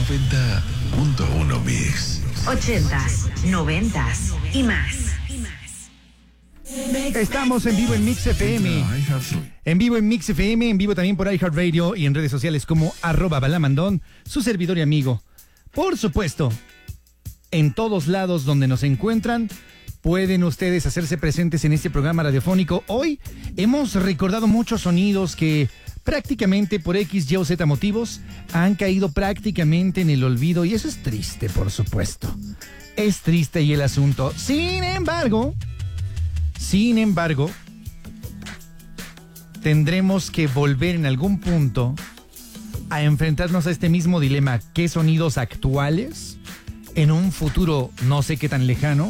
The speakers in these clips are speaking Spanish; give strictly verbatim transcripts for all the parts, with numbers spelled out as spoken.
noventa punto uno Mix. Ochentas, noventas y más. Estamos en vivo en Mix F M. En vivo en Mix F M, en vivo también por iHeartRadio y en redes sociales como arroba balamandón, su servidor y amigo. Por supuesto, en todos lados donde nos encuentran, pueden ustedes hacerse presentes en este programa radiofónico. Hoy hemos recordado muchos sonidos que prácticamente por X, Y o Z motivos han caído prácticamente en el olvido y eso es triste, por supuesto. Es triste y el asunto. Sin embargo, sin embargo, tendremos que volver en algún punto a enfrentarnos a este mismo dilema. ¿Qué sonidos actuales, en un futuro no sé qué tan lejano,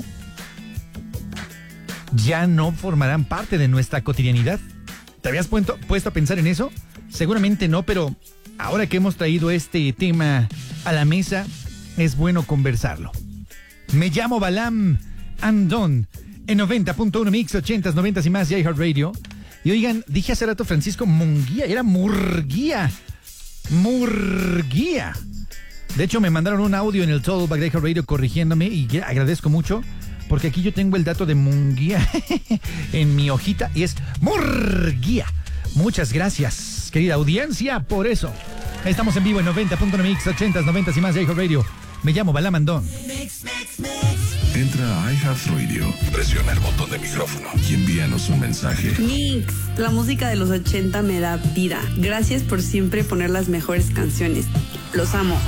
ya no formarán parte de nuestra cotidianidad? ¿Te habías puesto, puesto a pensar en eso? Seguramente no, pero ahora que hemos traído este tema a la mesa, es bueno conversarlo. Me llamo Balam Andón, en noventa punto uno Mix, ochentas, noventas y más de iHeartRadio. Y oigan, dije hace rato Francisco Munguía, era Murguía. Murguía. De hecho, me mandaron un audio en el Totalback de iHeartRadio corrigiéndome y agradezco mucho, porque aquí yo tengo el dato de Munguía en mi hojita y es Murguía. Muchas gracias, querida audiencia, por eso. Estamos en vivo en noventa punto uno Mix, ochentas, noventas y más de iHeartRadio. Me llamo Balam Andón. Entra a iHeartRadio, presiona el botón de micrófono y envíanos un mensaje. Mix, la música de los ochenta me da vida. Gracias por siempre poner las mejores canciones. Los amo.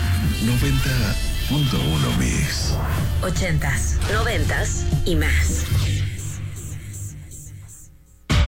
noventa punto uno Mix. Ochentas, noventas y más.